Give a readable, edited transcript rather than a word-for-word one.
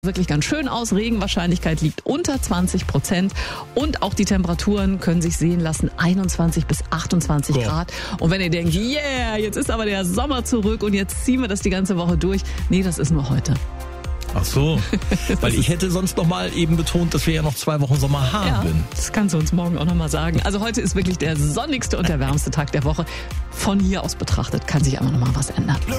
Wirklich ganz schön aus. Regenwahrscheinlichkeit liegt unter 20% und auch die Temperaturen können sich sehen lassen, 21 bis 28 Grad. Und wenn ihr denkt, yeah, jetzt ist aber der Sommer zurück und jetzt ziehen wir das die ganze Woche durch. Nee, das ist nur heute. Ach so, weil ich hätte sonst noch mal eben betont, dass wir ja noch 2 Wochen Sommer haben. Ja, das kannst du uns morgen auch noch mal sagen. Also heute ist wirklich der sonnigste und der wärmste Tag der Woche. Von hier aus betrachtet kann sich aber noch mal was ändern.